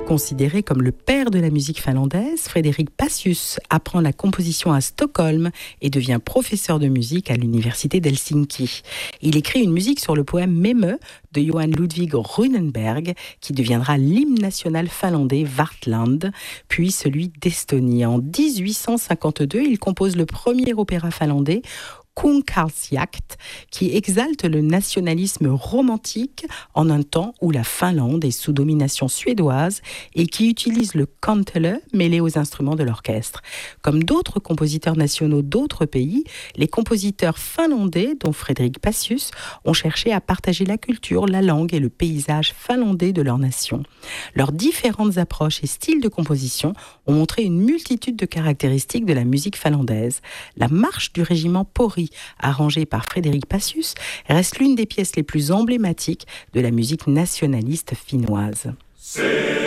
Considéré comme le père de la musique finlandaise, Frédéric Pacius apprend la composition à Stockholm et devient professeur de musique à l'université d'Helsinki. Il écrit une musique sur le poème Memö de Johan Ludvig Runeberg, qui deviendra l'hymne national finlandais Vartland, puis celui d'Estonie. En 1852, il compose le premier opéra finlandais, Kung Karls Jakt, qui exalte le nationalisme romantique en un temps où la Finlande est sous domination suédoise et qui utilise le kantele mêlé aux instruments de l'orchestre. Comme d'autres compositeurs nationaux d'autres pays, les compositeurs finlandais, dont Frédéric Pacius, ont cherché à partager la culture, la langue et le paysage finlandais de leur nation. Leurs différentes approches et styles de composition ont montré une multitude de caractéristiques de la musique finlandaise. La marche du régiment Pori, arrangée par Frédéric Pacius, reste l'une des pièces les plus emblématiques de la musique nationaliste finnoise.